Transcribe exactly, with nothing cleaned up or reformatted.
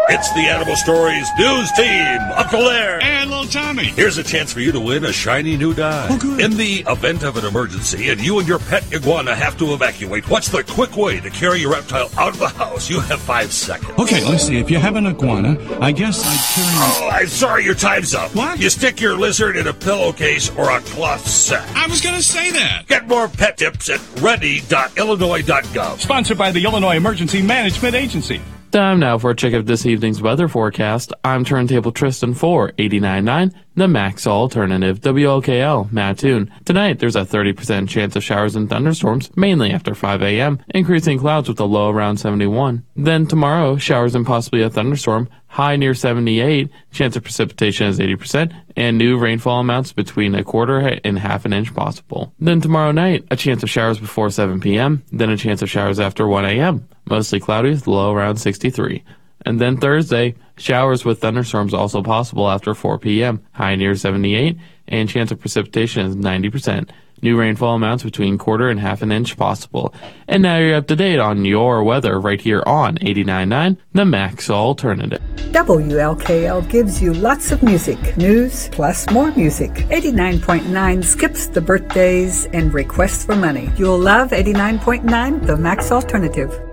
It's the Animal Stories news team, Uncle Larry. And little Tommy. Here's a chance for you to win a shiny new dime. Oh, good. In the event of an emergency and you and your pet iguana have to evacuate, what's the quick way to carry your reptile out of the house? You have five seconds. Okay, let's see. If you have an iguana, I guess I'd carry... Oh, I'm sorry, your time's up. What? You stick your lizard in a pillowcase or a cloth sack. I was going to say that. Get more pet tips at ready dot illinois dot gov. Sponsored by the Illinois Emergency Management Agency. Time now for a check of this evening's weather forecast. I'm Turntable Tristan for eighty-nine point nine, the Max Alternative, W L K L, Mattoon. Tonight, there's a thirty percent chance of showers and thunderstorms, mainly after five a.m., increasing clouds with a low around seventy-one. Then tomorrow, showers and possibly a thunderstorm, high near seventy-eight, chance of precipitation is eighty percent, and new rainfall amounts between a quarter and half an inch possible. Then tomorrow night, a chance of showers before seven p.m., then a chance of showers after one a.m., mostly cloudy with low around sixty-three. And then Thursday, showers with thunderstorms also possible after four p.m., high near seventy-eight, and chance of precipitation is ninety percent. New rainfall amounts between quarter and half an inch possible. And now you're up to date on your weather right here on eighty-nine point nine, the Max Alternative. W L K L gives you lots of music, news, plus more music. eighty-nine point nine skips the birthdays and requests for money. You'll love eighty-nine point nine, the Max Alternative.